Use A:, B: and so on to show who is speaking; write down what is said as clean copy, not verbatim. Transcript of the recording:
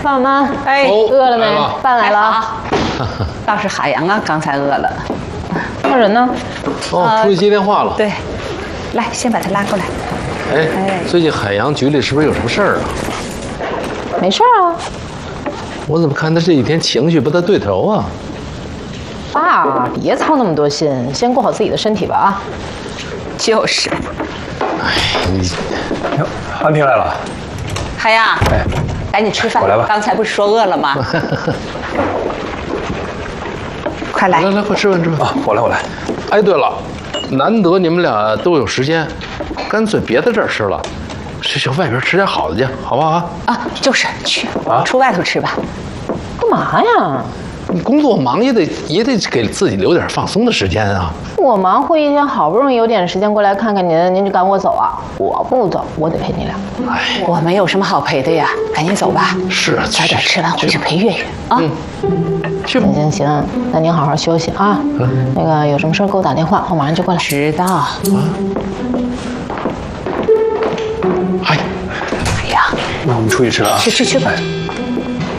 A: 爸妈，
B: 哎，
A: 饿了没？饭来了啊。
B: 倒是海洋啊，刚才饿了。
A: 那人呢？
C: 哦，出去接电话了。
B: 对，来，先把他拉过来。
C: 哎，最近海洋局里是不是有什么事儿啊？
A: 没事儿啊。
C: 我怎么看他这几天情绪不太对头啊？
A: 爸，别操那么多心，先顾好自己的身体吧啊。
B: 就是。
C: 哎，你，
D: 哟，安婷来了。
B: 海洋，
D: 哎，
B: 赶紧吃饭。
D: 我来吧。
B: 刚才不是说饿了吗？快来，
C: 来，快吃饭。
D: 啊，我来。
C: 哎，对了，难得你们俩都有时间，干脆别在这儿吃了，去外边吃点好的去，好不好啊？
B: 啊，就是去，出外头吃吧。
A: 干嘛呀？
C: 你工作忙也得给自己留点放松的时间啊。
A: 我忙活一天，好不容易有点时间过来看看您，您就赶我走啊？我不走，我得陪你俩。
C: 哎，
B: 我们有什么好陪的呀？赶紧走吧。
C: 是，
B: 早点吃完回去陪月月啊。
C: 去吧。
A: 行，那您好好休息啊。那个有什么事给我打电话，我马上就过来。
B: 知道。
C: 哎，
B: 哎呀，
D: 那我们出去吃了啊。
B: 去吧。